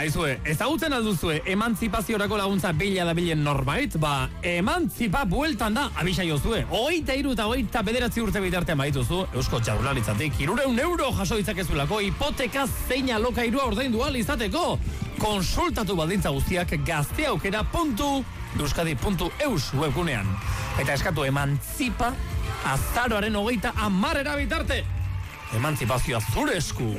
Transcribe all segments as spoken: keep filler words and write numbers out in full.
Aizue, ezagutzen alduzue emantzipaziorako laguntza bila da bilen norbait, ba, emantzipa bueltan da, abisa jozue. Hogeita iru eta hogeita bederatzi urte bitartean baituzu, Eusko Jaurlaritzatik, hirureun euro jaso ditzakezulako hipoteka zein alokairua ordaindu ahal izateko. Konsultatu baldintza guztiak gazteaukera puntu euskadi puntu eus webgunean. Eta eskatu emantzipa azaroaren hogeita amarrera bitarte. Emantzipazioa zure esku.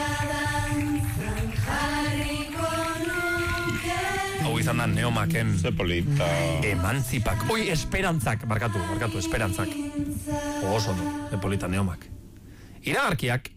Hau izan da Neomaken Zepolita Emantzipak, oi, esperantzak Barkatu, barkatu, esperantzak Oso no, Zepolita Neomak Iragarkiak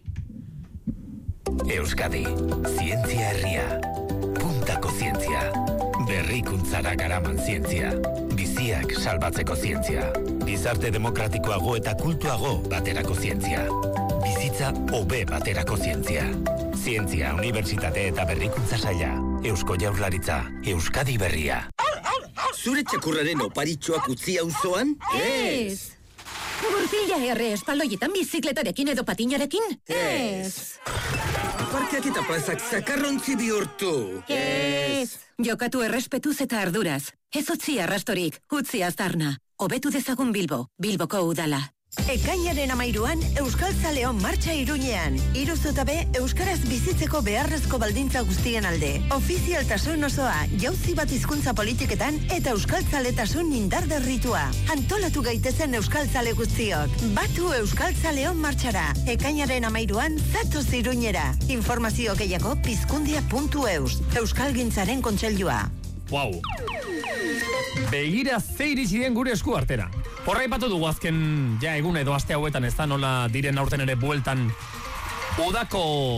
Euskadi, zientzia herria Puntako zientzia Berrikuntzara garaman zientzia Biziak salbatzeko zientzia Gizarte demokratikoago eta kultuago baterako zientzia Bizitza hobe baterako zientzia Zientzia, Unibertsitate eta Berrikuntza Saila Eusko Jaurlaritza, Euskadi Berria. Zure txakurraren oparitxoak utzi auzoan? Ez! Gurpila erre espaloietan bizikletarekin edo patinarekin? Ez! Parkeak eta plazak zakarrontzi bihurtu? Ez! Jokatu errespetuz eta arduraz. Ez utzi arrastorik, utzi aztarna. Hobetu dezagun Bilbo, Bilboko udala. Ekainaren amairuan Euskal Zaleon martxa Iruñean. Hiru zutabe euskaraz bizitzeko beharrezko baldintza guztien alde. Ofizialtasun osoa, jauzi bat hizkuntza politiketan eta euskaltzaletasun indarderritua. Antolatu gaitezen euskaltzale guztiok. Batu Euskal Zaleon martxara. Ekainaren amairuan zatoz Iruñera. Informazio gehiago pizkundia puntu eus. Euskalgintzaren kontseilua. Wow. Begira ze iritsi den gure esku artera. Horra ipatu dugu azken ja egun edo aste hauetan ez da nola diren aurten ere bueltan udako...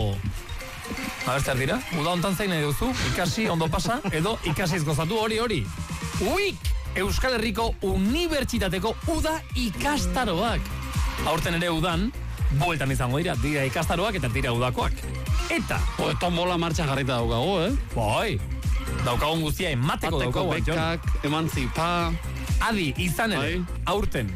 Abertzer dira? Uda hontan zein nahi duzu? Ikasi, ondo pasa, edo ikasiz gozatu hori hori. Uik! Euskal Herriko Unibertsitateko uda ikastaroak. Aurten ere udan, bueltan izango dira, dira ikastaroak eta dira udakoak. Eta... O, tombola martxa jarrita daukago, eh? Bai, daukagun guztia emateko daukagu. Ateko bekak, emantzipa... Adi, izan ere, aurten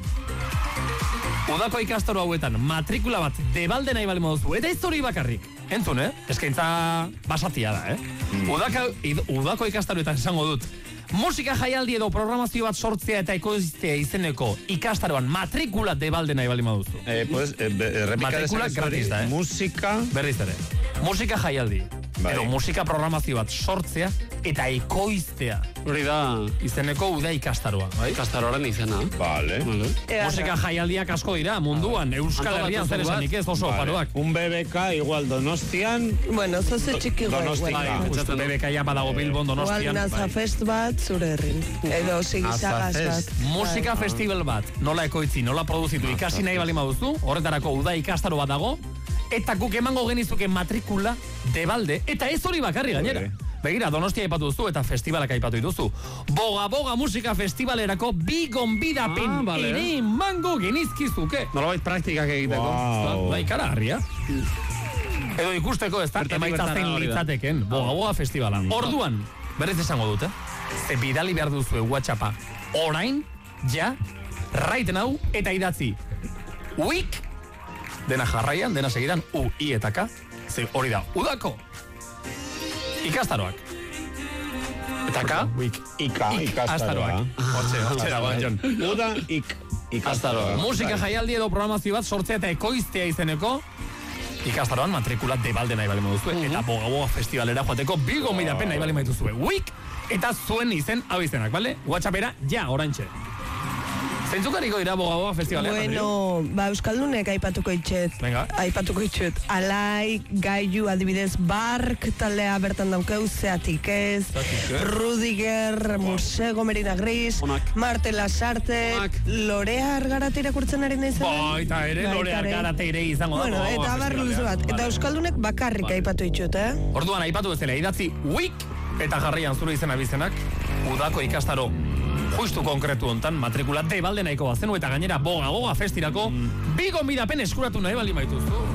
udako ikastaro hauetan matrikula bat debalde nahi bali moduzu, eta ez hori bakarrik. Entzun, eh? Eskaintza basatia da, eh? Mm. Udaka, id, udako ikastaroetan esango dut. Musika jaialdi edo programazio bat sortzea eta ekoiztea izeneko ikastaroan matrikula debalde nahi bali moduzu. Eh, pues, eh, matrikula gratis da, eh? Musika... Berriz ere. Musika jaialdi. Bai. Edo musika programazio bat sortzea eta ekoiztea. Hori da... Izeneko uda ikastaroa, bai? Ikastaroaren izena. Vale. vale. Musika jaialdiak asko dira munduan, Euskal Herrian zer esanik ez oso paroak. Un B B K igual Donostian... Bueno, zoze txiki guai. Donostika. B B K ja badago Bilbon Donostian. Igual nazafest bat zure herrin. Edo sigizagaz bat. Musika festival bat, nola ekoitzi, nola produzitu, ikasi nahi bali maduzu, horretarako uda ikastaro bat dago, eta guk emango genizuke matrikula debalde, eta ez hori bakarri gainera. Begira, Donostia aipatu duzu eta festivalak aipatu dituzu. Boga Boga musika festivalerako bi gonbidapen ah, vale. ere emango genizkizuke. Nolabait praktikak egiteko. Wow. Bai, kara harria. Edo ikusteko ez da, emaitza zein litzateken Boga Boga festivala. Mm. Orduan, berriz esango dute, ze bidali behar duzu WhatsAppa. Orain, ja, right now, eta idatzi. Uik, dena jarraian, dena segidan, U, I eta K, ze hori da, udako. Ikastaroak. Eta K? Uik. Ika, ikastaroak. Hortxe, hortxe da, Jon. Uda, ik, ikastaroak. Musika jaialdi edo programazio bat sortzea eta ekoiztea izeneko ikastaroan matrikula debalde nahi bali moduzue. Uh-huh. Eta Boga Boga festivalera joateko bi gonbidapen nahi bali moduzue. Uik, eta zuen izen hau izenak, bale? WhatsAppera, ja, oraintxe. Zentzukariko dira Boga Boga festivalea? Bueno, ba, Euskaldunek aipatuko itxet. Venga. Aipatuko itxet. Alai, Gaiu, adibidez, Bark taldea bertan daukeu, Zeatik ez, Rudiger, Musego, Merina Gris, Onak. Marte Lasarte, Onak. Lorea Argarate irakurtzen ari nahi zen? Baita ere, Lorea Argarate ere izango da. Bueno, eta barri luze bat. Eta Euskaldunek bakarrik aipatu itxet, eh? Orduan, aipatu bezala, idatzi Uik, eta jarrian zure izena bizenak, udako ikastaro justu konkretu hontan matrikula debalde nahiko bazenu eta gainera Boga Boga festirako mm. bi gonbidapen eskuratu nahi bali maituzu.